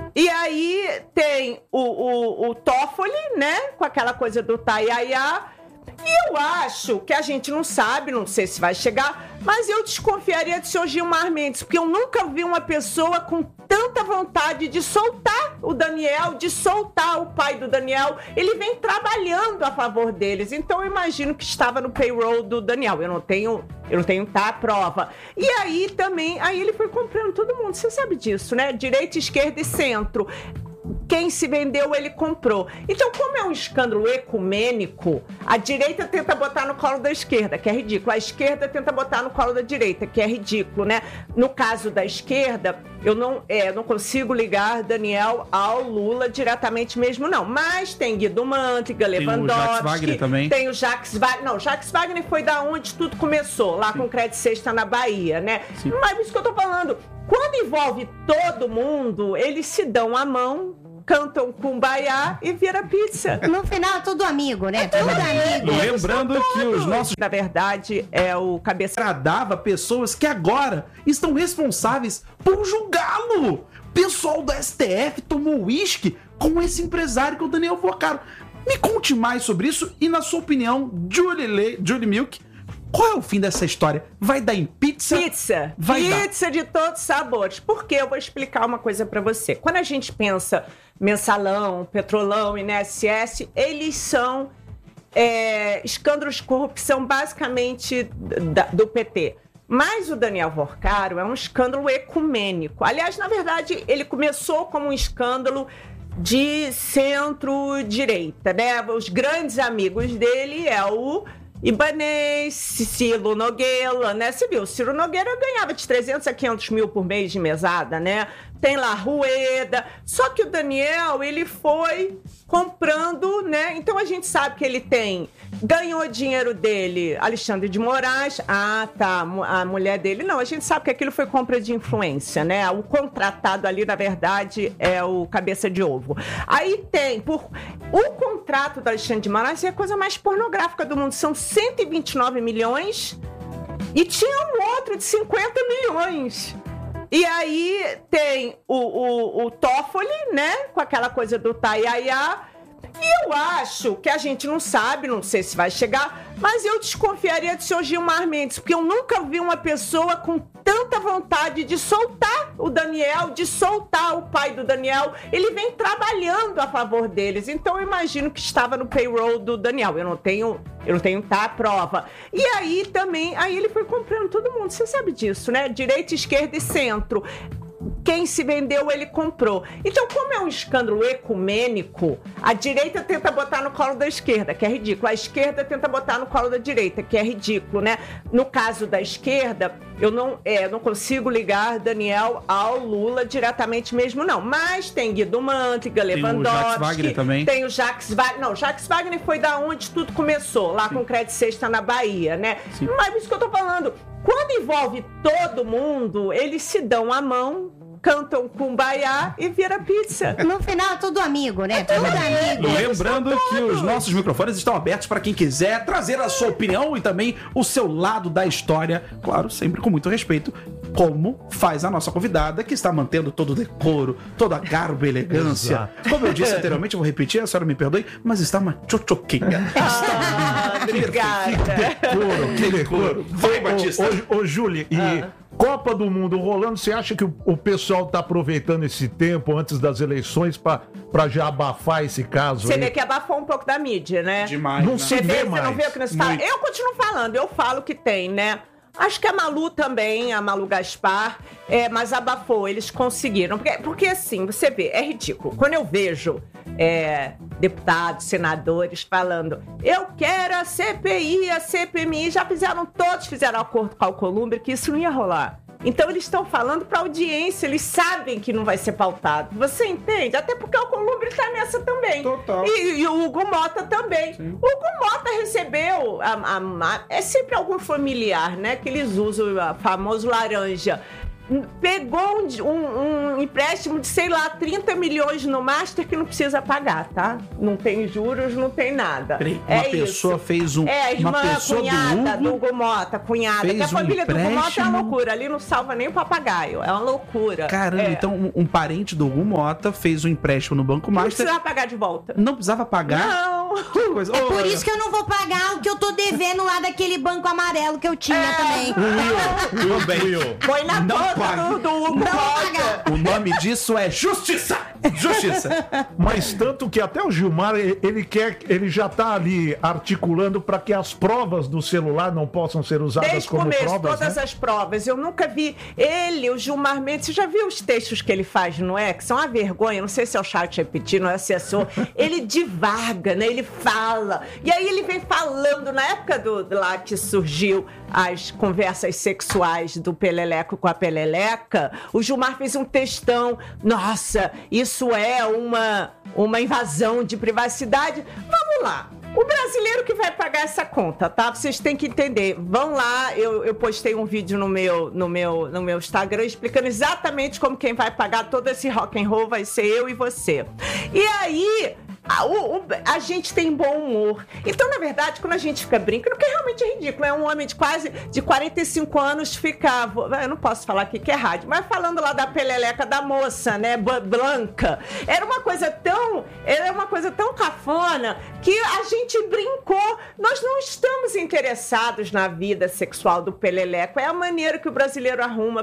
E aí tem o Toffoli, né? Com aquela coisa do Taiaiá. E eu acho que a gente não sabe, não sei se vai chegar, mas eu desconfiaria de seu Gilmar Mendes, porque eu nunca vi uma pessoa com tanta vontade de soltar o Daniel, de soltar o pai do Daniel. Ele vem trabalhando a favor deles, então eu imagino que estava no payroll do Daniel. Eu não tenho a prova. E aí também, aí ele foi comprando todo mundo, você sabe disso, né? Direita, esquerda e centro. Quem se vendeu, ele comprou. Então, como é um escândalo ecumênico, a direita tenta botar no colo da esquerda, que é ridículo. A esquerda tenta botar no colo da direita, que é ridículo, né? No caso da esquerda, eu não consigo ligar Daniel ao Lula diretamente mesmo, não. Mas tem Guido Mantega, Lewandowski... Tem o Jacques Wagner também. Tem o Jacques Wagner... Não, Jacques Wagner foi da onde tudo começou, lá com o Crédito Sexta na Bahia, né? Sim. Mas isso que eu tô falando... Quando envolve todo mundo, eles se dão a mão, cantam Kumbaya e vira pizza. No final, tudo amigo, né? Tudo amigo. Lembrando que os nossos... Na verdade, é o cabeça... agradava pessoas que agora estão responsáveis por julgá-lo. Pessoal do STF tomou uísque com esse empresário que é o Daniel Porcaro. Me conte mais sobre isso e, na sua opinião, Julie Milk, qual é o fim dessa história? Vai dar em pizza? Pizza. Vai Pizza dar. de todos os sabores. Porque eu vou explicar uma coisa pra você. Quando a gente pensa Mensalão, Petrolão, INSS, eles são escândalos de corrupção basicamente do PT. Mas o Daniel Porcaro é um escândalo ecumênico. Aliás, na verdade, ele começou como um escândalo de centro-direita, né? Os grandes amigos dele é o Ibanez, Ciro Nogueira, né? Você viu, Ciro Nogueira ganhava de 300 a 500 mil por mês de mesada, né? Tem lá Rueda. Só que o Daniel, ele foi comprando, né? Então a gente sabe que ele ganhou dinheiro dele, Alexandre de Moraes. Ah, tá, a mulher dele. Não, a gente sabe que aquilo foi compra de influência, né? O contratado ali, na verdade, é o cabeça de ovo. Aí tem, o contrato do Alexandre de Moraes é a coisa mais pornográfica do mundo. São 129 milhões e tinha um outro de 50 milhões. E aí tem o Toffoli, né? Com aquela coisa do Taiaiá. E eu acho que a gente não sabe, não sei se vai chegar, mas eu desconfiaria de seu Gilmar Mendes, porque eu nunca vi uma pessoa com tanta vontade de soltar o Daniel, de soltar o pai do Daniel. Ele vem trabalhando a favor deles. Então eu imagino que estava no payroll do Daniel. Eu não tenho a prova. E aí também, aí ele foi comprando todo mundo. Você sabe disso, né? Direita, esquerda e centro. Quem se vendeu, ele comprou. Então, como é um escândalo ecumênico, a direita tenta botar no colo da esquerda, que é ridículo. A esquerda tenta botar no colo da direita, que é ridículo, né? No caso da esquerda, eu não consigo ligar Daniel ao Lula diretamente mesmo, não. Mas tem Guido Mantega, Lewandowski... Tem o Jacques Wagner também. Tem o Jacques Wagner... Não, Jacques Wagner foi da onde tudo começou, lá com o Crédito Sexta na Bahia, né? Sim. Mas isso que eu tô falando... Quando envolve todo mundo, eles se dão a mão, cantam Kumbaya e vira pizza. No final, tudo amigo, né? Tudo amigo. Lembrando que os nossos microfones estão abertos para quem quiser trazer a sua opinião e também o seu lado da história, claro, sempre com muito respeito, como faz a nossa convidada, que está mantendo todo o decoro, toda a garbo e elegância. Exato. Como eu disse anteriormente, eu vou repetir, a senhora me perdoe, mas está uma tchotchoquinha. Obrigada. Que decoro. Vai, Batista. Ô, Júlia, e Copa do Mundo rolando, você acha que o pessoal tá aproveitando esse tempo antes das eleições pra já abafar esse caso Você aí? vê que abafou um pouco da mídia, né? Demais, Não né? se vê mais. Você não vê o que não se fala? Muito. Eu continuo falando, eu falo que tem, né? Acho que a Malu também, a Malu Gaspar, mas abafou, eles conseguiram. Porque assim, você vê, é ridículo. Quando eu vejo deputados, senadores falando, eu quero a CPI, a CPMI, todos fizeram acordo com a Alcolumbre que isso não ia rolar. Então eles estão falando para audiência, eles sabem que não vai ser pautado. Você entende? Até porque o Alcolumbre está nessa também. Total. E o Hugo Mota também. Sim. O Hugo Mota recebeu, é sempre algum familiar, né? Que eles usam, o famoso laranja. pegou um empréstimo de, sei lá, 30 milhões no Master que não precisa pagar, tá? Não tem juros, não tem nada. Uma pessoa fez um... a irmã, uma pessoa cunhada do Hugo Mota, cunhada. fez Que a família do Hugo Mota é empréstimo. uma loucura. Ali não salva nem o papagaio. É uma loucura. Caramba, então um parente do Hugo Mota fez um empréstimo no Banco Não Master. precisa pagar de volta. Não precisava pagar? Não. Que coisa. É por isso que eu não vou pagar o que eu tô devendo lá daquele banco amarelo que eu tinha também. Will. Põe na Não conta paga. do Hugo Mota. O nome disso é justiça! Justiça! Mas tanto que até o Gilmar, ele já tá ali articulando para que as provas do celular não possam ser usadas Desde o como começo, provas, todas né? as provas. Eu nunca vi ele, o Gilmar Mendes. Você já viu os textos que ele faz no X? São uma vergonha. Não sei se é o chat repetir, não é assessor. Ele divaga, né? Ele fala. E aí ele vem falando, na época lá que surgiu as conversas sexuais do Peleleco com a Peleleca, o Gilmar fez um textão. Nossa, isso é uma invasão de privacidade. Vamos lá. O brasileiro que vai pagar essa conta, tá? Vocês têm que entender. Vão lá, eu postei um vídeo no meu Instagram explicando exatamente como quem vai pagar todo esse rock and roll vai ser eu e você. E aí, a gente tem bom humor. Então, na verdade, quando a gente fica brincando, que realmente é ridículo, é um homem de 45 anos fica... Eu não posso falar aqui que é rádio, mas falando lá da peleleca da moça, né, Blanca. Era uma coisa tão cafona que a gente brincou. Nós não estamos interessados na vida sexual do peleleco. É a maneira que o brasileiro arruma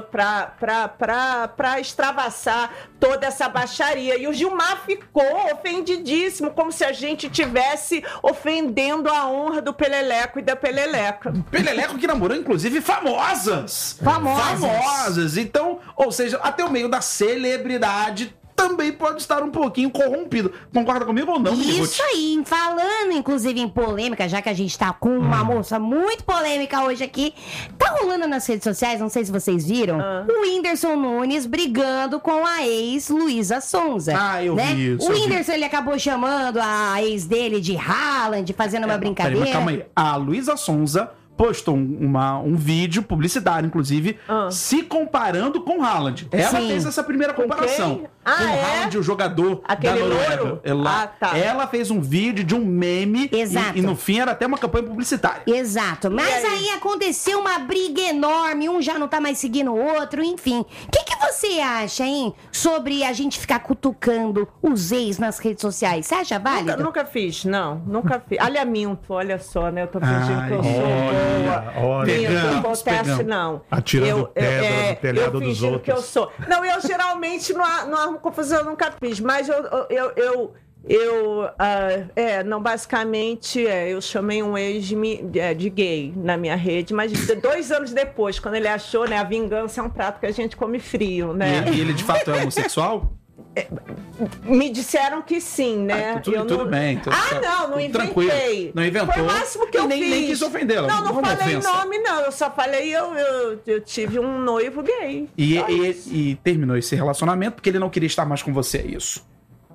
pra extravasar toda essa baixaria. E o Gilmar ficou ofendidíssimo, como se a gente tivesse ofendendo a honra do peleleco e da peleleca. Peleleco que namorou, inclusive, famosas! Famosas! Então, ou seja, até o meio da celebridade também pode estar um pouquinho corrompido. Concorda comigo ou não, Isso aí, falando inclusive em polêmica, já que a gente tá com uma moça muito polêmica hoje aqui, tá rolando nas redes sociais, não sei se vocês viram, o Whindersson Nunes brigando com a ex Luísa Sonza. Ah, eu vi isso, O eu vi. Whindersson, ele acabou chamando a ex dele de Haaland, fazendo uma brincadeira. Peraí, mas calma aí. A Luísa Sonza postou um vídeo publicitário, inclusive, se comparando com Haaland. Ela Sim. fez essa primeira Com comparação. quem? Com Ah, é? Haaland, o jogador Aquele da Noruega. louro? Tá. Ela fez um vídeo de um meme Exato. e no fim era até uma campanha publicitária. Exato, mas E aí? aí aconteceu uma briga enorme, um já não tá mais seguindo o outro, enfim. O que você acha, hein, sobre a gente ficar cutucando os ex nas redes sociais? Você acha válido? Nunca fiz, não. Nunca fiz. Olha, minto, olha só, né? Eu tô fingindo que eu sou boa. olha. Minto, não Pegamos, acontece, pegamos. não. Atirando pedra no telhado eu dos fingindo outros. que eu sou. Não, eu geralmente não arrumo confusão, eu nunca fiz, mas não, basicamente, eu chamei um ex de gay na minha rede, mas 2 anos depois, quando ele achou, né, a vingança é um prato que a gente come frio, né? E ele de fato é homossexual? Me disseram que sim, né? Tudo bem. Tudo certo. Não Tudo inventei. tranquilo. Não inventou. Foi o máximo que eu nem, fiz. nem quis ofendê-la. Não Uma falei ofensa. nome, não. Eu só falei, eu tive um noivo gay. E terminou esse relacionamento porque ele não queria estar mais com você, é isso?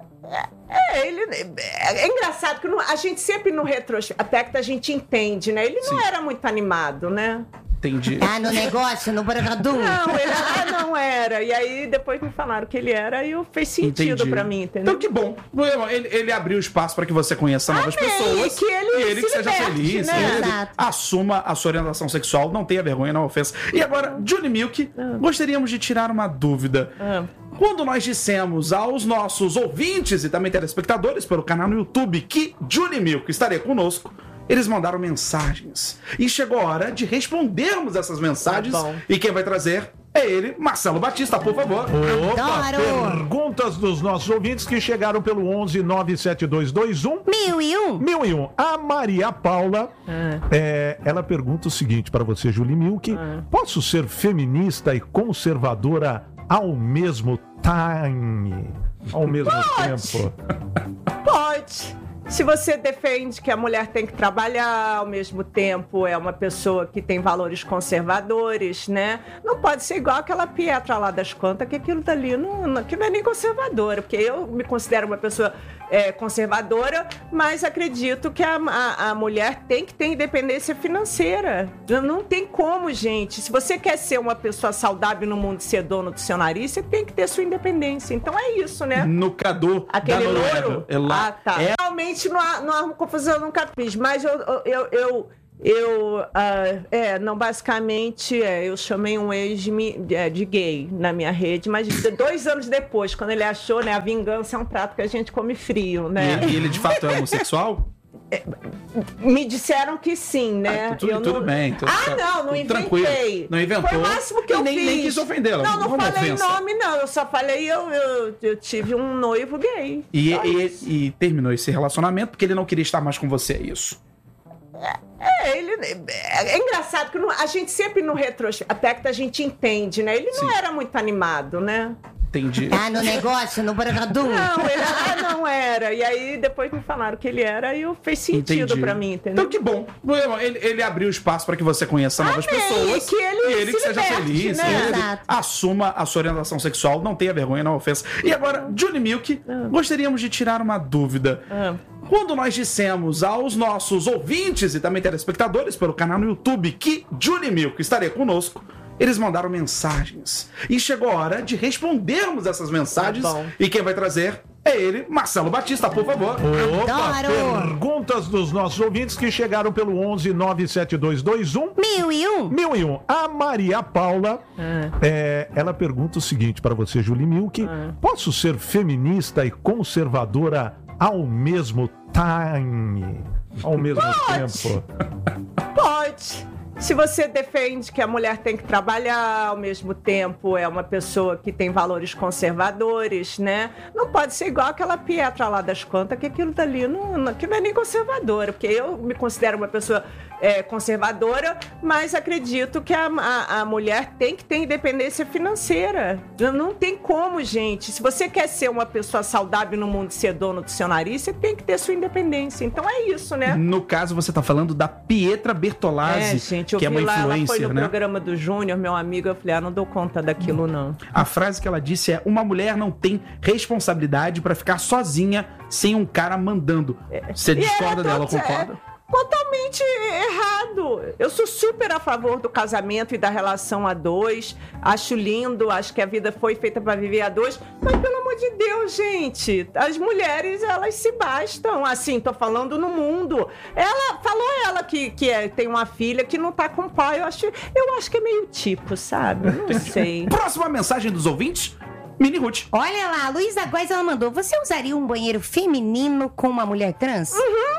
É engraçado que a gente sempre no retrospecto a gente entende, né? Ele não era muito animado, né? Entendi. Ah, no negócio, no Bragadum. Não, ele não era. E aí depois me falaram que ele era e fez sentido Entendi. pra mim, entendeu? Então que bom. Ele abriu espaço para que você conheça novas Amém, pessoas. que ele que se seja liberte, feliz. né? Que ele Exato. assuma a sua orientação sexual. Não tenha vergonha, não ofensa. E agora, Julie Milk, gostaríamos de tirar uma dúvida. Quando nós dissemos aos nossos ouvintes e também telespectadores pelo canal no YouTube que Julie Milk estaria conosco, eles mandaram mensagens. E chegou a hora de respondermos essas mensagens. Tá bom. E quem vai trazer é ele, Marcelo Batista, por favor. Opa, Adoro. perguntas dos nossos ouvintes que chegaram pelo 11 97221 1001. A Maria Paula, ela pergunta o seguinte para você, Julie Milk: posso ser feminista e conservadora ao mesmo time? Ao mesmo tempo? Pode. Se você defende que a mulher tem que trabalhar, ao mesmo tempo é uma pessoa que tem valores conservadores, né? Não pode ser igual aquela Pietra lá das contas, que aquilo dali que não é nem conservadora, porque eu me considero uma pessoa conservadora, mas acredito que a mulher tem que ter independência financeira. Não tem como, gente. Se você quer ser uma pessoa saudável no mundo, ser dono do seu nariz, você tem que ter sua independência. Então é isso, né? No Cadu Aquele da Noruega. louro? Tá. Realmente não há confusão, eu nunca fiz, mas basicamente, eu chamei um ex de gay na minha rede, mas 2 anos depois, quando ele achou, né, a vingança é um prato que a gente come frio, né? E ele de fato é homossexual? Me disseram que sim, né? Tudo bem. Não inventei. Tranquilo. Não inventou. Foi o máximo que eu fiz. Nem quis ofendê-la. Não falei nome, não. Eu só falei, eu tive um noivo gay. E terminou esse relacionamento porque ele não queria estar mais com você, é isso? É engraçado que a gente sempre no retrospecto a gente entende, né? Ele não era muito animado, né? Entendi. No negócio, no Bragadum. Não, ele não era. E aí depois me falaram que ele era e fez sentido pra mim, entendeu? Então que bom. Ele abriu espaço pra que você conheça novas pessoas. Que ele que seja liberte, feliz. né? Ele assuma a sua orientação sexual, não tenha vergonha, não ofensa. E agora, Julie Milk, gostaríamos de tirar uma dúvida. Quando nós dissemos aos nossos ouvintes e também telespectadores pelo canal no YouTube que Julie Milk estaria conosco, eles mandaram mensagens. E chegou a hora de respondermos essas mensagens. E quem vai trazer é ele, Marcelo Batista, por favor. Opa, perguntas dos nossos ouvintes que chegaram pelo 11 97221 1001. A Maria Paula, ela pergunta o seguinte para você, Julie Milk. Posso ser feminista e conservadora ao mesmo time? Ao mesmo tempo? Pode. Se você defende que a mulher tem que trabalhar, ao mesmo tempo é uma pessoa que tem valores conservadores, né? Não pode ser igual aquela Pietra lá das contas, que aquilo dali que não é nem conservadora, porque eu me considero uma pessoa conservadora, mas acredito que a mulher tem que ter independência financeira. Não tem como, gente. Se você quer ser uma pessoa saudável no mundo, ser dono do seu nariz, você tem que ter sua independência. Então é isso, né? No caso, você tá falando da Pietra Bertolazzi, gente, eu que é uma influencer, ela foi no né? programa do Júnior, meu amigo, eu falei, não dou conta daquilo, não. A frase que ela disse é: uma mulher não tem responsabilidade pra ficar sozinha sem um cara mandando. Você discorda dela, concorda? Totalmente errado. Eu sou super a favor do casamento e da relação a dois. Acho lindo, acho que a vida foi feita para viver a dois. Mas, pelo amor de Deus, gente, as mulheres, elas se bastam. Assim, tô falando no mundo. Ela que tem uma filha que não tá com pai. Eu acho que é meio tipo, sabe? Não sei. Próxima mensagem dos ouvintes. Mini Ruth. Olha lá, a Luísa Góes, ela mandou: você usaria um banheiro feminino com uma mulher trans?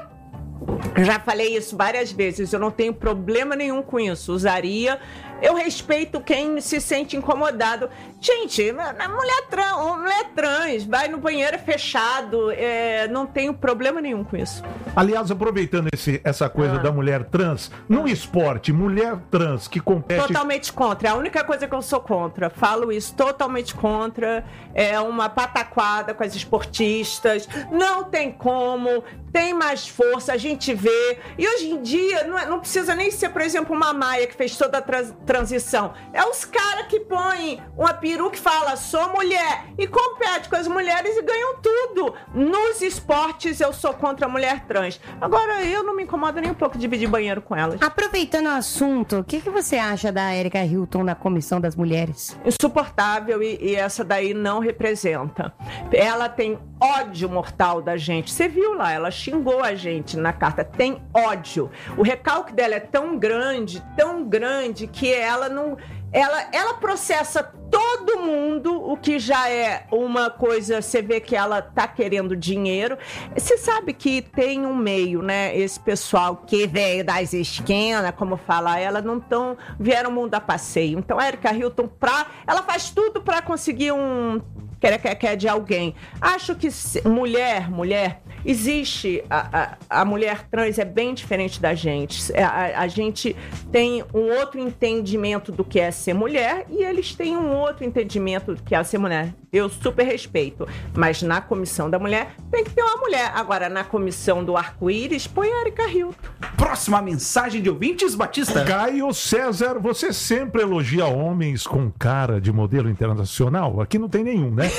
Já falei isso várias vezes, eu não tenho problema nenhum com isso, usaria. Eu respeito quem se sente incomodado. Gente, mulher trans, vai no banheiro fechado, não tenho problema nenhum com isso. Aliás, aproveitando essa coisa da mulher trans, no esporte, mulher trans que compete... Totalmente contra, é a única coisa que eu sou contra. Falo isso, totalmente contra. É uma pataquada com as esportistas. Não tem como, tem mais força, a gente vê. E hoje em dia, não precisa nem ser, por exemplo, uma Maia que fez toda a transição. É os caras que põem uma peruca e fala, sou mulher, e compete com as mulheres e ganham tudo. Nos esportes, eu sou contra a mulher trans. Agora, eu não me incomodo nem um pouco de dividir banheiro com elas. Aproveitando o assunto, o que você acha da Erika Hilton na Comissão das Mulheres? Insuportável, e essa daí não representa. Ela tem ódio mortal da gente. Você viu lá, ela xingou a gente na carta. Tem ódio. O recalque dela é tão grande, que ela não... Ela processa todo mundo, o que já é uma coisa, você vê que ela tá querendo dinheiro. Você sabe que tem um meio, né? Esse pessoal que veio das esquinas, como fala ela, vieram mundo a passeio. Então, a Erika Hilton, ela faz tudo para conseguir quer de alguém. Acho que mulher, existe, a mulher trans é bem diferente da gente. A gente tem um outro entendimento do que é ser mulher e eles têm um outro entendimento do que é ser mulher. Eu super respeito, mas na comissão da mulher tem que ter uma mulher. Agora, na comissão do arco-íris, põe a Erika Hilton. Próxima mensagem de ouvintes, Batista. Caio César, você sempre elogia homens com cara de modelo internacional? Aqui não tem nenhum, né?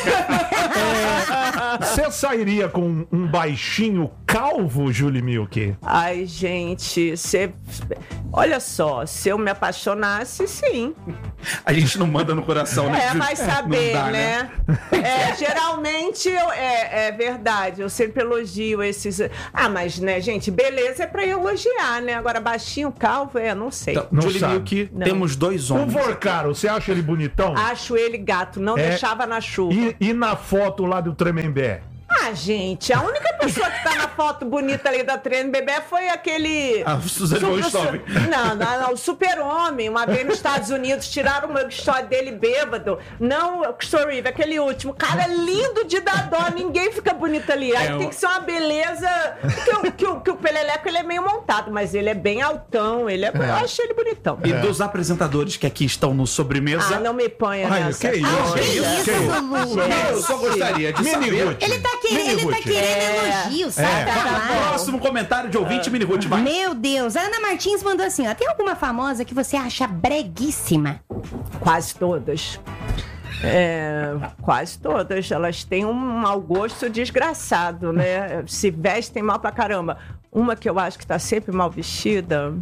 Você sairia com um baixinho calvo, Julie Milk? Ai, gente, olha só, se eu me apaixonasse, sim. A gente não manda no coração, né? Vai saber, dá, né? Geralmente, é verdade, eu sempre elogio esses... mas, né, gente, beleza é pra elogiar, né? Agora, baixinho, calvo, não sei. Então, Julie Milk, temos 2 homens. O Vorcaro, você acha ele bonitão? Acho ele gato, não deixava na chuva. E na foto lá do Tremembé? Gente, a única pessoa que tá na foto bonita ali da Tremembé foi aquele... Suzane von Richthofen. Não, o super-homem. Uma vez nos Estados Unidos, tiraram uma história dele bêbado. Não, o Christopher Reeve, aquele último. Cara, lindo de dar dó, ninguém fica bonito ali. Aí tem que ser uma beleza... Que o Peleleco, ele é meio montado, mas ele é bem altão. Eu achei ele bonitão. E dos apresentadores que aqui estão no Sobremesa... não me ponha nessa. Que isso? Eu só gostaria de saber... Ele tá querendo elogios, sabe? Próximo comentário de ouvinte, Mini Ruth, vai. Meu Deus, a Ana Martins mandou assim, ó. Tem alguma famosa que você acha breguíssima? Quase todas. Quase todas. Elas têm um mau gosto desgraçado, né? Se vestem mal pra caramba. Uma que eu acho que tá sempre mal vestida...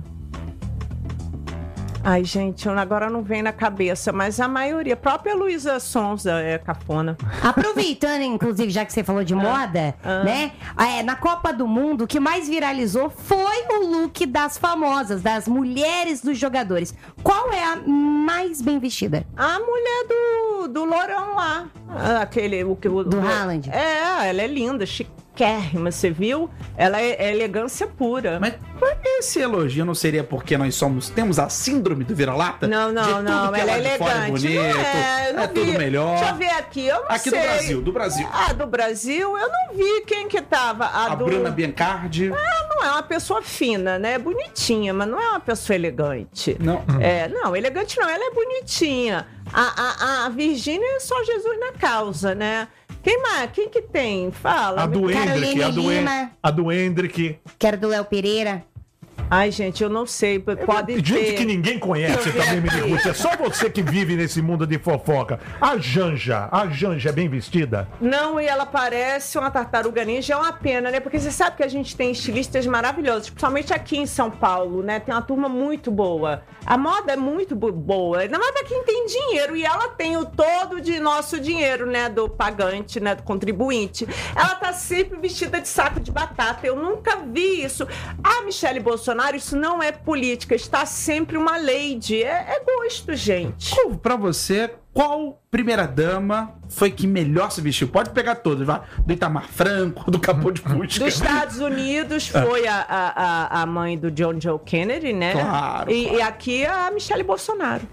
Ai, gente, agora não vem na cabeça, mas a maioria, a própria Luísa Sonza é cafona. Aproveitando, inclusive, já que você falou de moda, né? Na Copa do Mundo, o que mais viralizou foi o look das famosas, das mulheres dos jogadores. Qual é a mais bem vestida? A mulher do Lourão lá. Do Haaland. Ela é linda, chiquérrima, você viu? Ela é elegância pura. Mas esse elogio não seria porque nós temos a síndrome do vira-lata? Não, ela é elegante. Bonito, tudo melhor. Deixa eu ver aqui, eu não sei. Aqui do Brasil. Do Brasil, eu não vi quem que tava. A Bruna Biancardi. Não é uma pessoa fina, né? É bonitinha, mas não é uma pessoa elegante. Não. Não, elegante não, ela é bonitinha. A Virgínia é só Jesus na causa, né? Quem mais? Quem que tem? Fala. A do Hendrick. Quero do Léo Pereira. Ai, gente, eu não sei. Pode gente ter. Que ninguém conhece também, Minicucci. É só você que vive nesse mundo de fofoca. A Janja é bem vestida? Não, e ela parece uma tartaruga ninja. É uma pena, né? Porque você sabe que a gente tem estilistas maravilhosos, principalmente aqui em São Paulo, né? Tem uma turma muito boa. A moda é muito boa. Ainda mais pra quem tem dinheiro. E ela tem o todo de nosso dinheiro, né? Do pagante, né? Do contribuinte. Ela tá sempre vestida de saco de batata. Eu nunca vi isso. A Michele Bolsonaro, isso não é política, está sempre uma lady. É gosto, gente. Pra você, qual primeira-dama foi que melhor se vestiu? Pode pegar todas, vai. Do Itamar Franco, do Capô de Fusca. Dos Estados Unidos foi a mãe do John Joe Kennedy, né? Claro. E aqui a Michele Bolsonaro.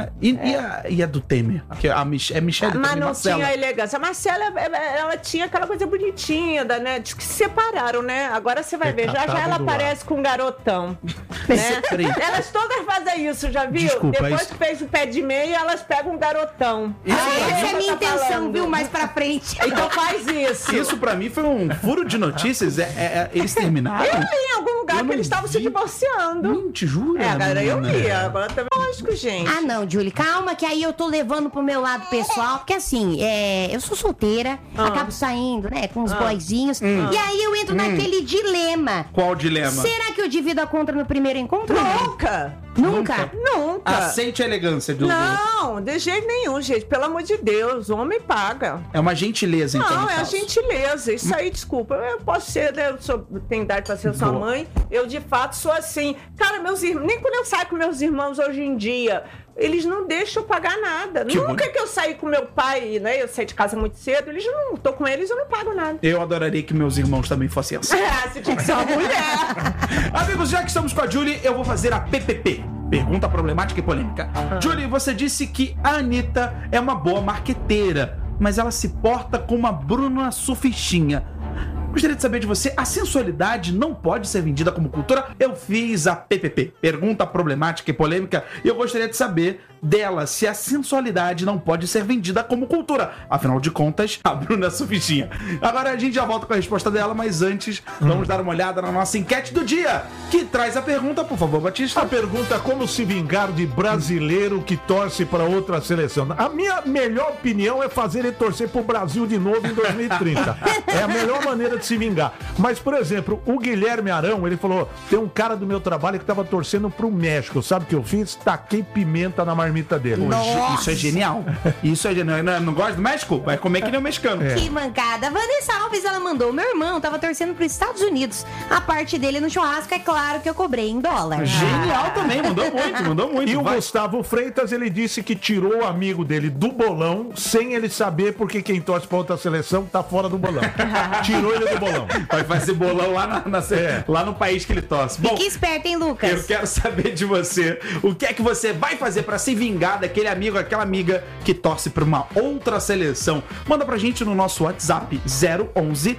E a do Temer? Que é Michele Mas não Marcela. tinha elegância. A Marcela, ela tinha aquela coisa bonitinha, né? Diz que se separaram, né? Agora você vai ver. Já ela aparece com um garotão. Né? Elas todas fazem isso, já viu? Desculpa, Depois que fez o pé de meia, elas pegam um garotão. Essa é a minha intenção, viu? Mais pra frente. Então faz isso. Isso pra mim foi um furo de notícias. Eles terminaram? Eu li em algum lugar que eles estavam se divorciando. Te juro. Galera, eu li. Agora também lógico, gente. Não, Julie, calma, que aí eu tô levando pro meu lado pessoal, porque assim, eu sou solteira, acabo saindo, né, com os boyzinhos, e aí eu entro naquele dilema. Qual dilema? Será que eu divido a conta no primeiro encontro? Nunca. Nunca? Aceite a elegância do Não, de jeito nenhum, gente. Pelo amor de Deus, o homem paga. É uma gentileza, então. Não, é a gentileza. Isso aí, desculpa. Eu posso ser, né? Tenho idade pra ser sua mãe. Eu, de fato, sou assim. Cara, meus irmãos, nem quando eu saio com meus irmãos hoje em dia, eles não deixam eu pagar nada. Nunca que eu saí com meu pai, né? Eu saí de casa muito cedo, eles não tô com eles, eu não pago nada. Eu adoraria que meus irmãos também fossem assim. Você tinha que ser uma mulher. Amigos, já que estamos com a Julie, eu vou fazer a PPP. Pergunta problemática e polêmica. Julie, você disse que a Anitta é uma boa marqueteira. mas ela se porta como a Bruna Surfistinha. Gostaria de saber de você, a sensualidade não pode ser vendida como cultura? Eu fiz a PPP, pergunta problemática e polêmica, e eu gostaria de saber dela se a sensualidade não pode ser vendida como cultura. Afinal de contas, a Bruna Surfistinha. Agora a gente já volta com a resposta dela, mas antes, vamos dar uma olhada na nossa enquete do dia, que traz a pergunta, por favor, Batista. A pergunta é como se vingar de brasileiro que torce para outra seleção. A minha melhor opinião é fazer ele torcer pro Brasil de novo em 2030. É a melhor maneira de se vingar. Mas, por exemplo, o Guilherme Arão, ele falou, tem um cara do meu trabalho que tava torcendo pro México. Sabe o que eu fiz? Taquei pimenta na marmita dele. Nossa. Isso é genial. Isso é genial. Não gosta do México? Vai comer que nem o mexicano. Que mancada. A Vanessa Alves, ela mandou, meu irmão tava torcendo pros Estados Unidos. A parte dele no churrasco, é claro que eu cobrei em dólar. Genial também, mandou muito. E o Gustavo Freitas, ele disse que tirou o amigo dele do bolão sem ele saber porque quem torce pra outra seleção tá fora do bolão. Tirou ele do bolão. Vai fazer bolão lá, lá no país que ele torce. Bom, fique esperto, hein, Lucas? Eu quero saber de você, o que é que você vai fazer pra se vingar daquele amigo, aquela amiga que torce pra uma outra seleção? Manda pra gente no nosso WhatsApp 011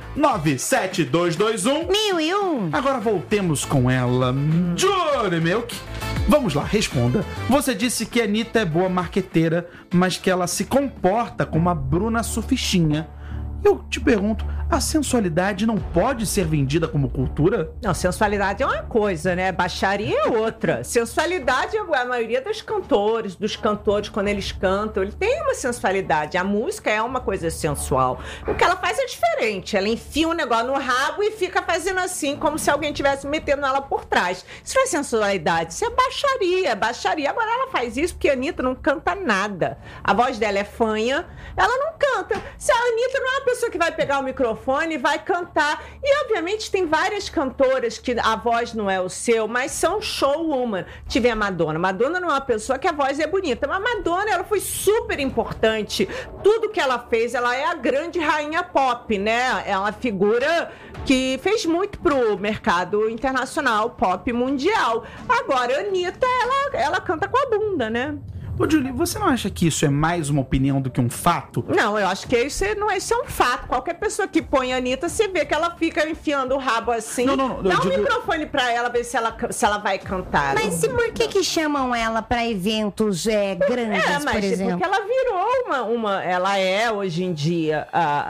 97221 1001. Agora voltemos com ela, Johnny Milk. Vamos lá, responda. Você disse que a Anitta é boa marqueteira, mas que ela se comporta como a Bruna Surfistinha. Eu te pergunto, a sensualidade não pode ser vendida como cultura? Não, sensualidade é uma coisa, né? Baixaria é outra. Sensualidade é a maioria dos cantores, quando eles cantam, ele tem uma sensualidade. A música é uma coisa sensual. O que ela faz é diferente. Ela enfia um negócio no rabo e fica fazendo assim, como se alguém estivesse metendo ela por trás. Isso não é sensualidade, isso é baixaria. Agora ela faz isso porque a Anitta não canta nada. A voz dela é fanha, ela não canta. Se a Anitta não é uma pessoa que vai pegar o microfone e vai cantar. E, obviamente, tem várias cantoras que a voz não é o seu, mas são showwoman. Tive a Madonna. Madonna não é uma pessoa que a voz é bonita, mas a Madonna, ela foi super importante. Tudo que ela fez, ela é a grande rainha pop, né? É uma figura que fez muito pro mercado internacional, pop mundial. Agora, a Anitta, ela canta com a bunda, né? Ô, Julie, você não acha que isso é mais uma opinião do que um fato? Não, eu acho que isso é um fato. Qualquer pessoa que põe a Anitta, você vê que ela fica enfiando o rabo assim. Não. Dá um microfone pra ela, ver se ela vai cantar. Mas e por que chamam ela pra eventos grandes, por exemplo? Porque ela virou ela é, hoje em dia,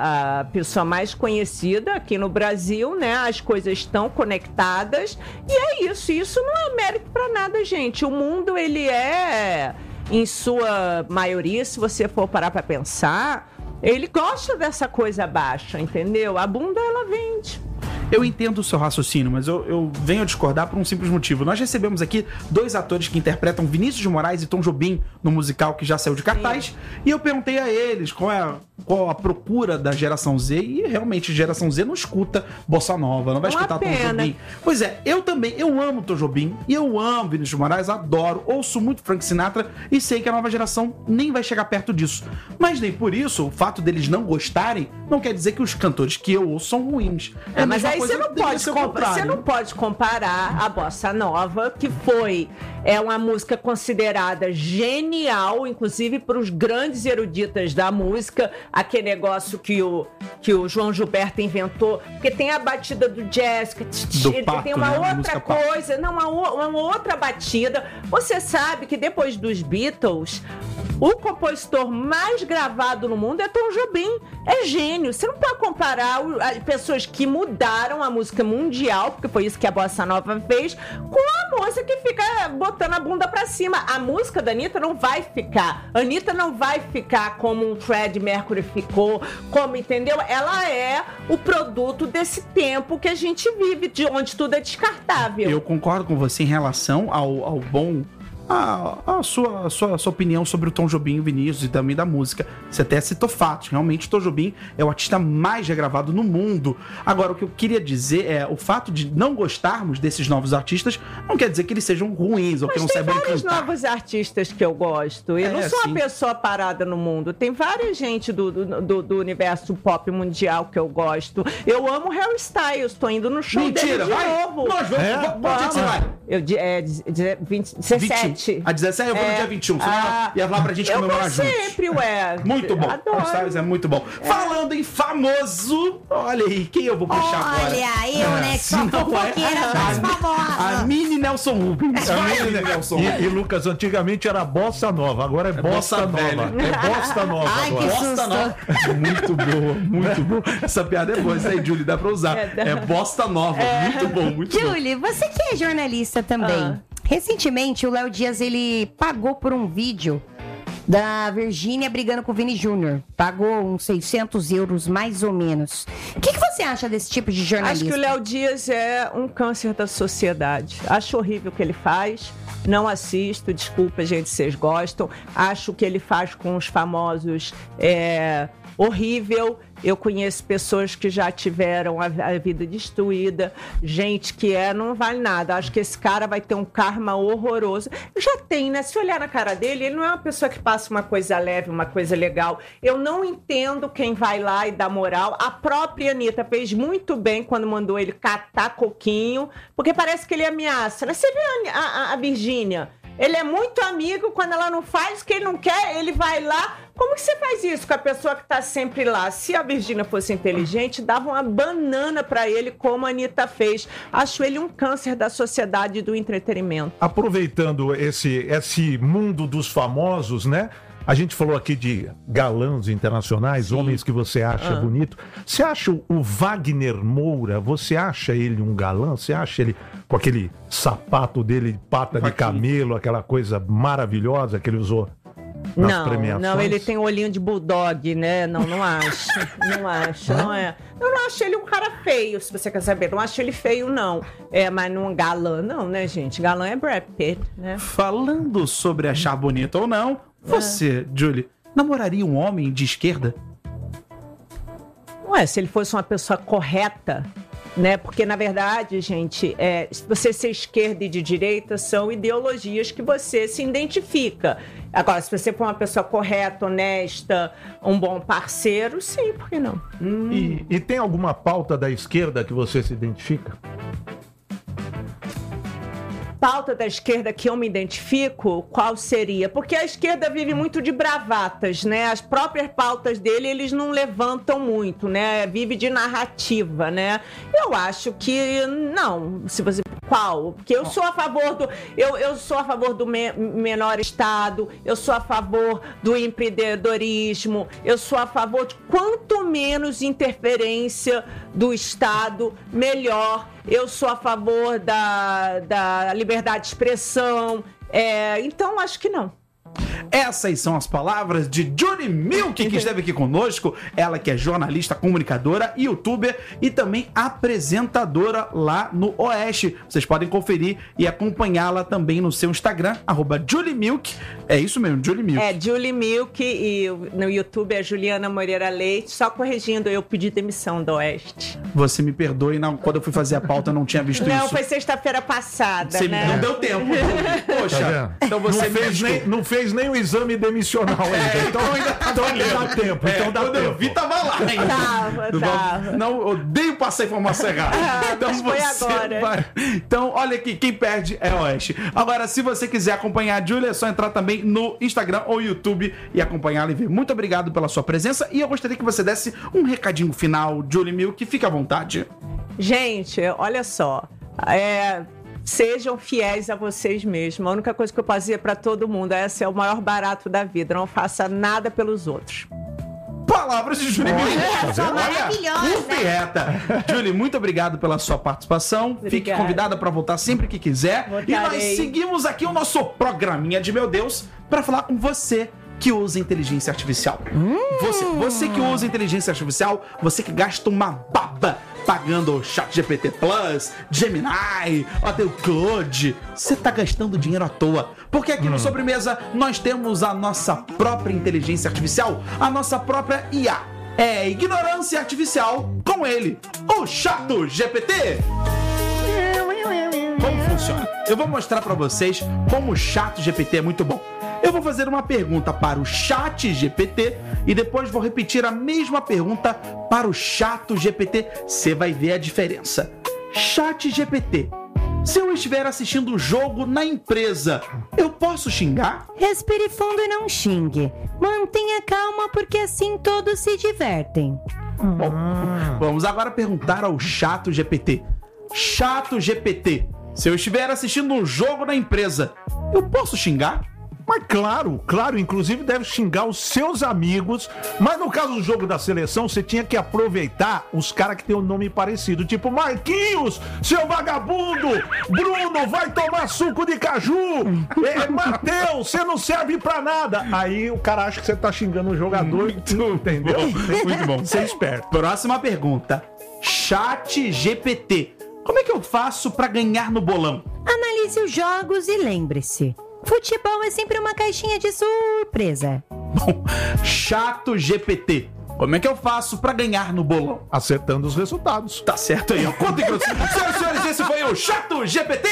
a pessoa mais conhecida aqui no Brasil, né? As coisas estão conectadas. E é isso. Isso não é mérito pra nada, gente. O mundo, ele é... Em sua maioria, se você for parar pra pensar, ele gosta dessa coisa baixa, entendeu? A bunda, ela vende. Eu entendo o seu raciocínio, mas eu venho a discordar por um simples motivo. Nós recebemos aqui 2 atores que interpretam Vinícius de Moraes e Tom Jobim no musical que já saiu de cartaz. Sim. E eu perguntei a eles qual a procura da geração Z. E realmente, a geração Z não escuta Bossa Nova, não vai escutar Tom Jobim. Pois é, eu também, eu amo Tom Jobim e eu amo Vinícius de Moraes, adoro, ouço muito Frank Sinatra e sei que a nova geração nem vai chegar perto disso. Mas nem por isso, o fato deles não gostarem não quer dizer que os cantores que eu ouço são ruins. Mas aí você não pode comparar a Bossa Nova, que é uma música considerada genial, inclusive para os grandes eruditas da música, aquele negócio que o João Gilberto inventou, porque tem a batida do jazz, tem uma outra coisa, uma outra batida. Você sabe que depois dos Beatles, o compositor mais gravado no mundo é Tom Jobim. É gênio. Você não pode comparar as pessoas que mudaram a música mundial, porque foi isso que a Bossa Nova fez, com a moça que fica botando a bunda pra cima. A música da Anitta não vai ficar. A Anitta não vai ficar como um Freddie Mercury ficou, entendeu? Ela é o produto desse tempo que a gente vive, de onde tudo é descartável. Eu concordo com você em relação ao bom... A sua opinião sobre o Tom Jobim e o Vinícius e também da música. Você até citou fatos. Realmente, o Tom Jobim é o artista mais regravado no mundo. Agora, o que eu queria dizer é o fato de não gostarmos desses novos artistas não quer dizer que eles sejam ruins ou que não saibam cantar. Mas tem vários novos artistas que eu gosto. Eu não sou uma pessoa parada no mundo. Tem várias gente do universo pop mundial que eu gosto. Eu amo Harry Styles. Tô indo no show dele de novo. Nós vamos. 17. A 17 eu vou no dia 21. Você ia falar pra gente comemorar juntos. Sempre, ué. Muito bom. Adoro. Stars é muito bom. Falando em famoso, olha aí, quem eu vou puxar agora? Olha, eu, né, que sou fofoqueira das famosas. A Mini Nelson Rubens. E Lucas, antigamente era Bossa Nova, agora é Bossa Nova. É Bossa Nova Ai, agora. que Bosta susto. Nova. Muito boa, muito boa. Essa piada é boa, isso aí, Julie, dá pra usar. É Bosta Nova. Muito bom, muito bom. Julie, você que é jornalista também. Recentemente, o Léo Dias, ele pagou por um vídeo da Virgínia brigando com o Vini Júnior. Pagou uns 600 euros, mais ou menos. O que você acha desse tipo de jornalista? Acho que o Léo Dias é um câncer da sociedade. Acho horrível o que ele faz. Não assisto, desculpa, gente, vocês gostam. Acho que ele faz com os famosos horrível. Eu conheço pessoas que já tiveram a vida destruída, gente que não vale nada. Acho que esse cara vai ter um karma horroroso. Já tem, né? Se olhar na cara dele, ele não é uma pessoa que passa uma coisa leve, uma coisa legal. Eu não entendo quem vai lá e dá moral. A própria Anitta fez muito bem quando mandou ele catar coquinho, porque parece que ele ameaça. Você vê a Virgínia? Ele é muito amigo, quando ela não faz o que ele não quer, ele vai lá. Como que você faz isso com a pessoa que tá sempre lá? Se a Virgínia fosse inteligente, dava uma banana pra ele, como a Anitta fez. Acho ele um câncer da sociedade e do entretenimento. Aproveitando esse mundo dos famosos, né? A gente falou aqui de galãs internacionais, sim, homens que você acha bonito. Você acha o Wagner Moura, você acha ele um galã? Você acha ele com aquele sapato dele de pata de camelo, aquela coisa maravilhosa que ele usou nas premiações? Não, ele tem um olhinho de bulldog, né? Não acho. Não acho, não é. Eu não acho ele um cara feio, se você quer saber. Não acho ele feio, não. Mas não galã, não, né, gente? Galã é Brad Pitt, né? Falando sobre achar bonito ou não, você, Julie, namoraria um homem de esquerda? Ué, se ele fosse uma pessoa correta, né? Porque, na verdade, gente, você ser esquerda e de direita são ideologias que você se identifica. Agora, se você for uma pessoa correta, honesta, um bom parceiro, sim, por que não? E tem alguma pauta da esquerda que você se identifica? Pauta da esquerda que eu me identifico, qual seria? Porque a esquerda vive muito de bravatas, né? As próprias pautas dele, eles não levantam muito, né? Vive de narrativa, né? Eu acho que não. Se você... Qual? Porque eu sou a favor do... Eu sou a favor do menor Estado, eu sou a favor do empreendedorismo, eu sou a favor de quanto menos interferência do Estado, melhor. Eu sou a favor da liberdade de expressão. Então, acho que não. Essas são as palavras de Julie Milk, que esteve aqui conosco. Ela que é jornalista, comunicadora, youtuber e também apresentadora lá no Oeste. Vocês podem conferir e acompanhá-la também no seu Instagram, @JulieMilk. É isso mesmo, Julie Milk. Julie Milk, e no YouTube é Juliana Moreira Leite. Só corrigindo, eu pedi demissão do Oeste. Você me perdoe, quando eu fui fazer a pauta eu não tinha visto isso. Não, foi sexta-feira passada, né? Não deu tempo. Poxa, então você não fez nem o exame demissional ainda. Então ainda dá tempo. Quando eu vi, tava lá ainda. Tava. Não, odeio passar informação errada. Mas foi agora. Então, olha aqui, quem perde é o Oeste. Agora, se você quiser acompanhar a Julie, é só entrar também no Instagram ou YouTube e acompanhá-la e ver. Muito obrigado pela sua presença e eu gostaria que você desse um recadinho final, Julie Milk, fique à vontade. Gente, olha só. Sejam fiéis a vocês mesmos. A única coisa que eu posso dizer para todo mundo é: esse é o maior barato da vida. Não faça nada pelos outros. Palavras de Julie Milk. Maravilhosa. Correta. Julie, muito obrigado pela sua participação. Obrigada. Fique convidada para voltar sempre que quiser. Voltarei. E nós seguimos aqui o nosso programinha de meu Deus para falar com você que usa inteligência artificial. Você que usa inteligência artificial, você que gasta uma baba pagando o ChatGPT Plus, Gemini, até o Claude, você tá gastando dinheiro à toa. Porque aqui no Sobremesa nós temos a nossa própria inteligência artificial, a nossa própria IA. É ignorância artificial com ele, o ChatGPT. Como funciona? Eu vou mostrar pra vocês como o ChatGPT é muito bom. Eu vou fazer uma pergunta para o ChatGPT e depois vou repetir a mesma pergunta para o ChatGPT. Você vai ver a diferença. ChatGPT, Se eu estiver assistindo o jogo na empresa, eu posso xingar? Respire fundo e não xingue. Mantenha calma porque assim todos se divertem. Bom, vamos agora perguntar ao Chato GPT. Chato GPT, se eu estiver assistindo um jogo na empresa, eu posso xingar? Mas claro, inclusive deve xingar os seus amigos, mas no caso do jogo da seleção, você tinha que aproveitar os caras que tem um nome parecido, tipo Marquinhos, seu vagabundo, Bruno, vai tomar suco de caju, Matheus, você não serve pra nada. Aí o cara acha que você tá xingando o jogador, entendeu? Muito bom. Ser esperto. Próxima pergunta. Chat GPT, como é que eu faço pra ganhar no bolão? Analise os jogos e lembre-se. Futebol é sempre uma caixinha de surpresa. Bom, Chato GPT, como é que eu faço pra ganhar no bolão? Acertando os resultados. Tá certo aí, ó. Conta aí, senhoras e senhores, esse foi o Chato GPT!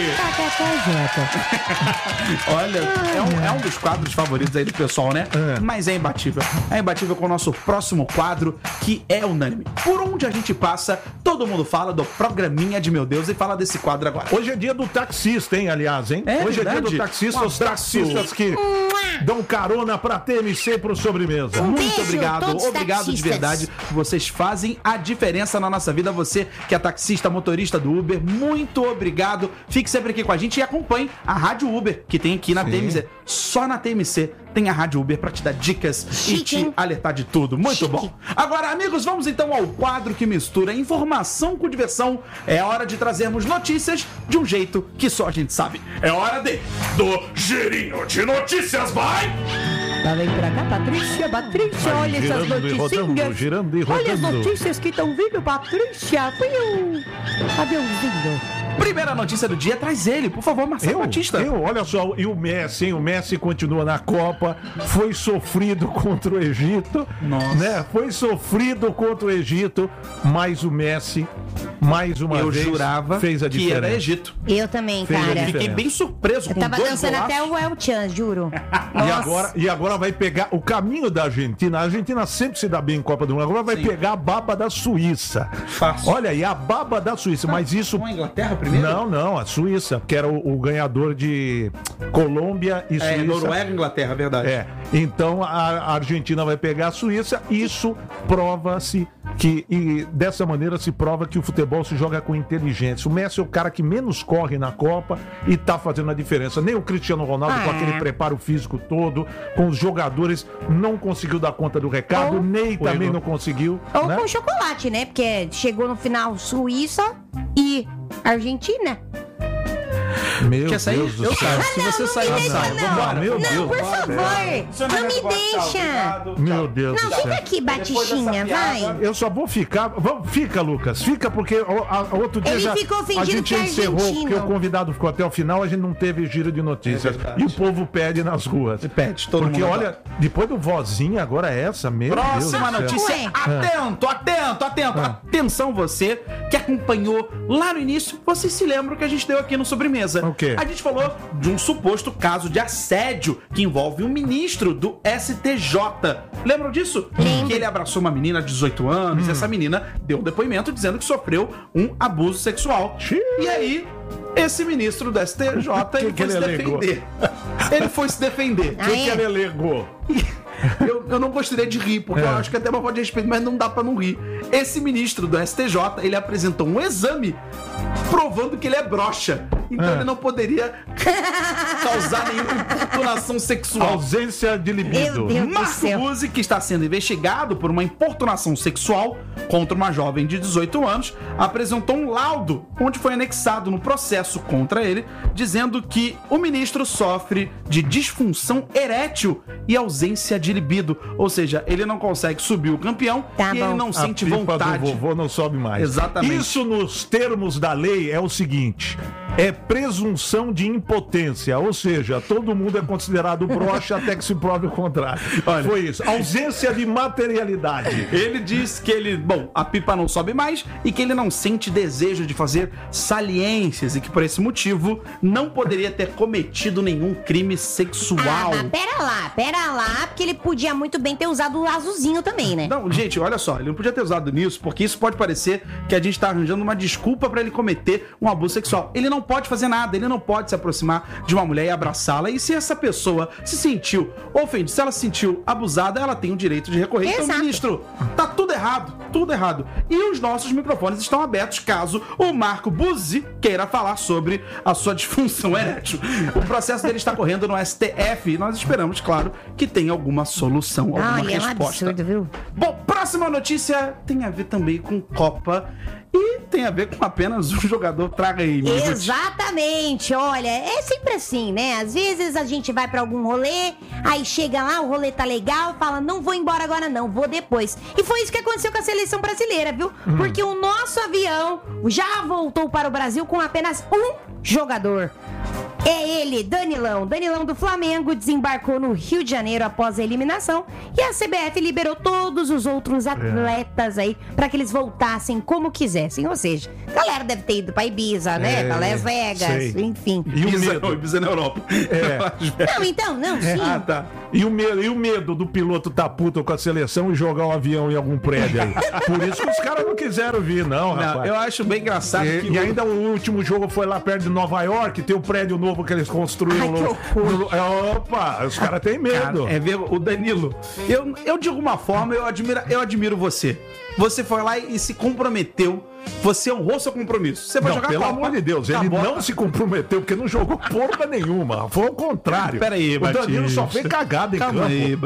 Olha, é um dos quadros favoritos aí do pessoal, né? Mas é imbatível. É imbatível com o nosso próximo quadro, que é unânime. Por onde a gente passa, todo mundo fala do programinha de Meu Deus e fala desse quadro agora. Hoje é dia do taxista, hein, aliás, hein? Hoje é dia do taxista, os taxistas que dão carona pra TMC pro sobremesa. Muito obrigado, obrigado de verdade. Vocês fazem a diferença na nossa vida. Você que é taxista, motorista do Uber, muito obrigado. Fique sempre aqui com a gente e acompanhe a Rádio Uber, que tem aqui na TMC. Só na TMC tem a Rádio Uber pra te dar dicas e te alertar de tudo. Muito bom. Agora, amigos, vamos então ao quadro que mistura informação com diversão. É hora de trazermos notícias de um jeito que só a gente sabe. É hora do Girinho de Notícias, vai! Lá vem pra cá, Patrícia, olha essas notícias. Girando e rodando. Olha as notícias que estão vindo, Patrícia. Foi um aviãozinho. Primeira notícia do dia, traz ele, por favor, Marcelo Batista. Olha só, e o Messi, hein? O Messi continua na Copa, foi sofrido contra o Egito. Nossa. Né? Foi sofrido contra o Egito, mas o Messi, mais uma vez, jurava fez a que diferença. era Egito. Eu também, Fez cara. Fiquei bem surpreso Eu com tava dois dançando golaços. até o El Chan, juro. E agora vai pegar o caminho da Argentina. A Argentina sempre se dá bem em Copa do Mundo. Agora vai pegar a baba da Suíça. Fácil. Olha aí, a baba da Suíça. Mas isso... Com a Inglaterra primeiro? Não, a Suíça, que era o ganhador de Colômbia e Suíça. Noruega e Inglaterra, verdade. Então a Argentina vai pegar a Suíça. Isso prova-se que, e dessa maneira se prova que o futebol se joga com inteligência. O Messi é o cara que menos corre na Copa e tá fazendo a diferença. Nem o Cristiano Ronaldo, com aquele preparo físico todo, com os jogadores, não conseguiu dar conta do recado. Ney também não conseguiu. Ou né? com chocolate, né? Porque chegou no final Suíça e Argentina. Meu Quer sair? Deus do Eu céu. saio. Se você sair, eu saio. Vambora. Meu Não, Deus. por favor, não me deixa. Meu Deus Não, do fica céu. aqui, Batichinha, vai. Eu só vou ficar. Fica, Lucas. Fica, porque outro dia Ele ficou a ofendido gente que é encerrou, argentino. porque o convidado ficou até o final, a gente não teve giro de notícias. E o povo pede nas ruas. Pede, todo Porque mundo olha, depois do vozinha, agora é essa, meu Deus do Próxima céu. notícia. Ué. Atento. Atenção você que acompanhou lá no início. Vocês se lembram que a gente deu aqui no Sobremesa. O quê? A gente falou de um suposto caso de assédio que envolve um ministro do STJ. Lembram disso? Lembro. Que ele abraçou uma menina de 18 anos e essa menina deu um depoimento dizendo que sofreu um abuso sexual. Xiii. E aí, esse ministro do STJ ele que foi se ele alegou? defender. Ele foi se defender. O que ele alegou? Eu não gostaria de rir, porque eu acho que até uma falta de respeito, mas não dá pra não rir. Esse ministro do STJ, ele apresentou um exame provando que ele é broxa. Então ele não poderia causar nenhuma importunação sexual. Ausência de libido. Meu Deus do Marco céu. Buzzi, que está sendo investigado por uma importunação sexual contra uma jovem de 18 anos, apresentou um laudo onde foi anexado no processo contra ele, dizendo que o ministro sofre de disfunção erétil e ausência de libido. Ou seja, ele não consegue subir o campeão Tá e bom. ele não sente A pipa vontade. do vovô não sobe mais. Exatamente. Isso nos termos da lei é o seguinte: é presunção de impotência, ou seja, todo mundo é considerado broxa até que se prove o contrário. Olha. Foi isso. Ausência de materialidade. Ele diz que a pipa não sobe mais e que ele não sente desejo de fazer saliências e que por esse motivo não poderia ter cometido nenhum crime sexual. Mas pera lá, porque ele podia muito bem ter usado o azulzinho também, né? Não, gente, olha só, ele não podia ter usado nisso, porque isso pode parecer que a gente tá arranjando uma desculpa pra ele cometer um abuso sexual. Ele não pode fazer nada, ele não pode se aproximar de uma mulher e abraçá-la. E se essa pessoa se sentiu ofendida, se ela se sentiu abusada, ela tem o direito de recorrer. Exato. Então, ministro, tá tudo errado, tudo errado. E os nossos microfones estão abertos caso o Marco Buzzi queira falar sobre a sua disfunção erétil. O processo dele está correndo no STF e nós esperamos, claro, que tenha alguma solução, alguma resposta. É um absurdo, viu? Bom, próxima notícia tem a ver também com Copa e tem a ver com apenas um jogador. Traga aí, Miguel. Exatamente, olha, é sempre assim, né? Às vezes a gente vai pra algum rolê, aí chega lá, o rolê tá legal, fala, não vou embora agora não, vou depois. E foi isso que aconteceu com a seleção brasileira, viu? Porque o nosso avião já voltou para o Brasil com apenas um jogador. É ele, Danilão. Danilão do Flamengo desembarcou no Rio de Janeiro após a eliminação e a CBF liberou todos os outros atletas aí pra que eles voltassem como quisessem. Ou seja, a galera deve ter ido pra Ibiza, né? Pra Las Vegas, enfim. E o medo? Ibiza na Europa. Não, sim. Ah, tá. E o medo do piloto tá puto com a seleção e jogar o avião em algum prédio aí. Por isso que os caras não quiseram vir, não, rapaz. Eu acho bem engraçado que... E ainda o último jogo foi lá perto de Nova York, tem um prédio novo que eles construíram. Opa, os caras têm medo. Cara, ver o Danilo. Eu de alguma forma, eu admiro você. Você foi lá e se comprometeu. Você honrou seu compromisso. Você vai jogar pelo Copa. amor de Deus, ele não se comprometeu porque não jogou porra nenhuma. Foi ao contrário. Peraí, Batista. O Danilo só fez cagada em campo. Aí,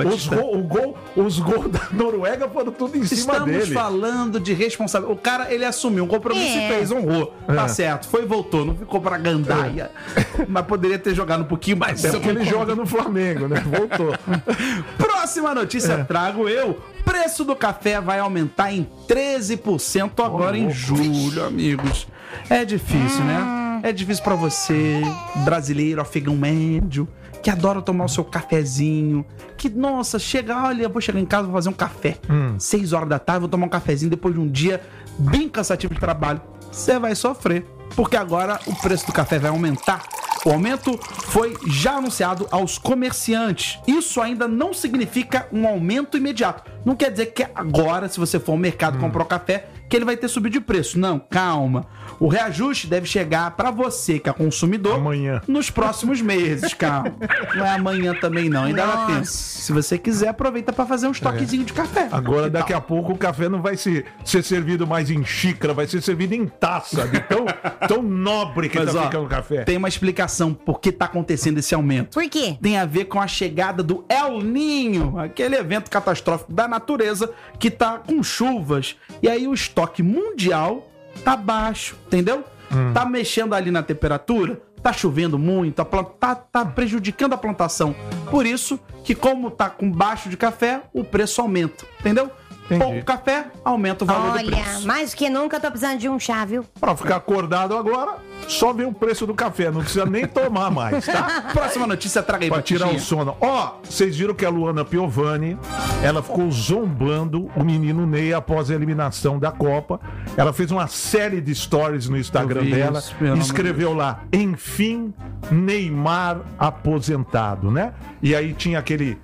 os gols da Noruega foram tudo em cima dele. Estamos falando de responsabilidade. O cara, ele assumiu um compromisso e fez, honrou. Tá certo, foi e voltou. Não ficou pra gandaia. Mas poderia ter jogado um pouquinho mais. É porque ele joga no Flamengo, né? Voltou. Próxima notícia trago eu. Preço do café vai aumentar em 13% agora em julho, amigos. É difícil, né? É difícil pra você, brasileiro, afegão médio, que adora tomar o seu cafezinho, que, nossa, olha, eu vou chegar em casa, vou fazer um café. 6 horas da tarde, vou tomar um cafezinho depois de um dia bem cansativo de trabalho. Você vai sofrer, porque agora o preço do café vai aumentar. O aumento foi já anunciado aos comerciantes. Isso ainda não significa um aumento imediato. Não quer dizer que agora, se você for ao mercado comprar um café, que ele vai ter subido de preço. Não, calma. O reajuste deve chegar para você, que é consumidor, amanhã, nos próximos meses, calma. Não é amanhã também não, ainda dá tempo. Se você quiser, aproveita para fazer um estoquezinho de café. Agora, daqui a pouco, o café não vai ser servido mais em xícara, vai ser servido em taça, de tão nobre que tá ficando o café. Tem uma explicação por que tá acontecendo esse aumento. Por quê? Tem a ver com a chegada do El Niño, aquele evento catastrófico da natureza que tá com chuvas. E aí o estoque mundial tá baixo, entendeu? Tá mexendo ali na temperatura, tá chovendo muito, tá prejudicando a plantação. Por isso que, como tá com baixo de café, o preço aumenta, entendeu? Entendi. Pouco café, aumenta o valor do preço. Olha, mais que nunca eu tô precisando de um chá, viu? Pra ficar acordado agora, só ver o preço do café, não precisa nem tomar mais, tá? Próxima notícia, traga aí, pra tirar o sono. Vocês viram que a Luana Piovani, ela ficou zombando o menino Ney após a eliminação da Copa. Ela fez uma série de stories no Instagram dela e escreveu lá, enfim, Neymar aposentado, né? E aí tinha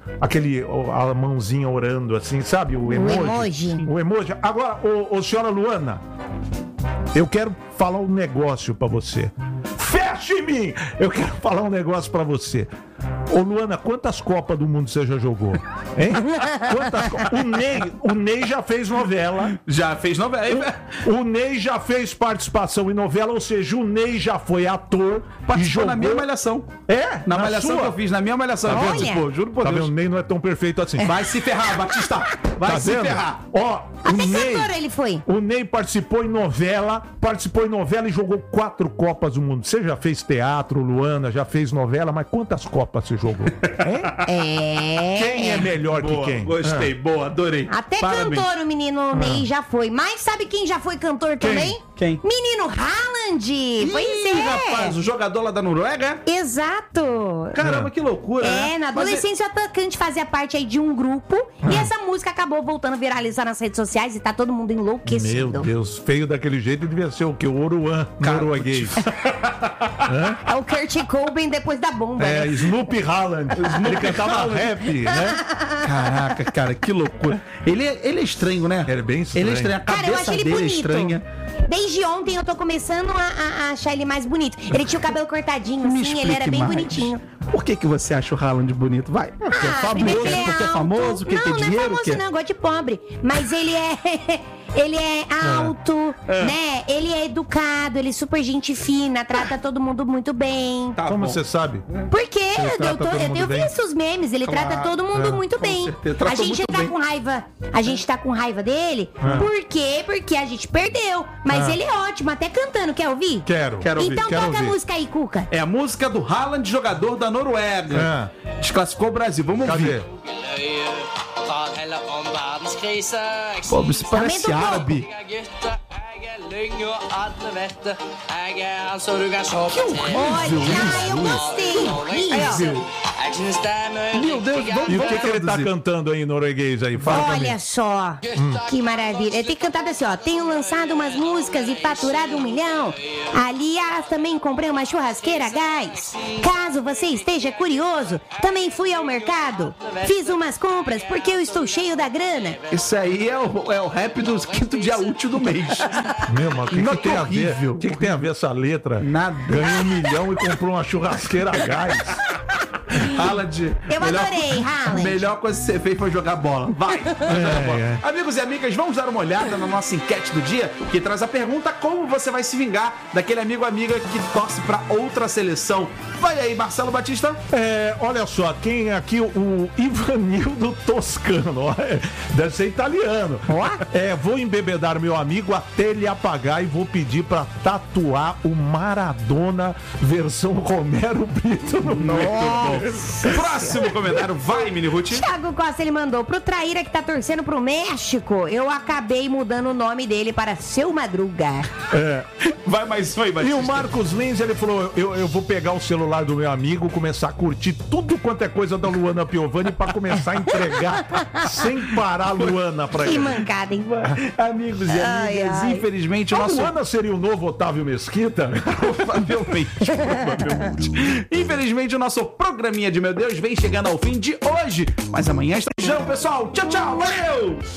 a mãozinha orando assim, sabe? O emoji. O emoji. Agora, senhora Luana, eu quero falar um negócio pra você. Feche em mim! Eu quero falar um negócio pra você. Ô Luana, quantas Copas do Mundo você já jogou? Hein? Quantas Copas? O Ney já fez novela. Já fez novela. O Ney já fez participação em novela, ou seja, o Ney já foi ator. Participou na minha malhação. Na malhação sua? que eu fiz, na minha malhação. Olha. Participou, juro por Deus. O Ney não é tão perfeito assim. Vai se ferrar, Batista. Vai se ferrar. Até cantor ele foi. O Ney participou em novela e jogou 4 Copas do Mundo. Você já fez teatro, Luana, já fez novela, mas quantas Copas você jogou? Quem é melhor que quem? Gostei, boa, adorei. Até Parabéns. cantor o menino Ney já foi. Mas sabe quem já foi cantor também? Quem? Menino Haaland. Pois é. Rapaz, o jogador lá da Noruega? Exato. Caramba, que loucura, né? Na adolescência o atacante fazia parte aí de um grupo e essa música acabou voltando a viralizar nas redes sociais e tá todo mundo enlouquecido. Meu Deus, feio daquele jeito devia ser o quê? O Oruan norueguês. É o Kurt Cobain depois da bomba, né? Snoopy Haaland. Ele cantava rap, né? Caraca, cara, que loucura. Ele é estranho, né? Ele é bem estranho. Ele é estranho, a Cara, eu cabeça acho ele dele é bonito. estranha. Desde ontem eu tô começando a achar ele mais bonito. Ele tinha o cabelo cortadinho, assim, ele era bem mais. bonitinho. Por que você acha o Haaland bonito? Vai. Porque é primeiro famoso, que ele é porque é alto. famoso, porque tem Não é dinheiro. famoso, que... não, eu gosto de pobre. Mas ele é... Ele é alto, né? Ele é educado, ele é super gente fina, trata todo mundo muito bem. Tá Como bom. você sabe? Porque trata todo mundo eu bem. vi os memes, ele trata todo mundo muito com bem. certeza, trata A gente muito tá bem. com raiva. A gente tá com raiva dele. Por quê? Porque a gente perdeu. Mas ele é ótimo, até cantando. Quer ouvir? Quero ouvir. Então quero toca a ouvir. música aí, Cuca. É a música do Haaland, jogador da Noruega. Desclassificou o Brasil. Vamos Cadê? ouvir. Pô, isso parece Aumenta um árabe. Olha, eu gostei. Meu Deus, E o vamos que ele tá traduzir. cantando aí em norueguês aí? Fala pra mim. Olha só, que maravilha. Ele tem cantado assim, ó. Tenho lançado umas músicas e faturado 1 milhão. Aliás, também comprei uma churrasqueira a gás. Caso você esteja curioso, também fui ao mercado. Fiz umas compras porque eu estou cheio da grana. Isso aí é o rap do quinto dia útil do mês. Meu, mas o que, Não, que tem a ver? horrível. O que, que tem a ver essa letra? Nada. Ganhou 1 milhão e comprou uma churrasqueira a gás. Haaland. Eu adorei, Haaland. Melhor coisa que você fez foi jogar bola. Vai. Amigos e amigas, vamos dar uma olhada na nossa enquete do dia, que traz a pergunta: como você vai se vingar daquele amigo ou amiga que torce pra outra seleção? Vai aí, Marcelo Batista. Olha só, quem é aqui? O Ivanildo Toscano. Ó, deve ser italiano. Vou embebedar meu amigo até ele apagar e vou pedir pra tatuar o Maradona versão Romero Brito no peito. Próximo comentário, vai, Mini Ruth. Thiago Costa, ele mandou pro Traíra que tá torcendo pro México. Eu acabei mudando o nome dele para Seu Madruga. Vai mais um aí, E Batista. o Marcos Lins, ele falou: eu vou pegar o celular do meu amigo, começar a curtir tudo quanto é coisa da Luana Piovani pra começar a entregar sem parar a Luana pra Que ele. mancada, hein? Amigos e amigas, ai. infelizmente o A nosso... Luana seria o novo Otávio Mesquita? Provavelmente. Infelizmente o nosso programinha de Meu Deus vem chegando ao fim de hoje. Mas amanhã está... Pessoal, tchau, tchau, valeu!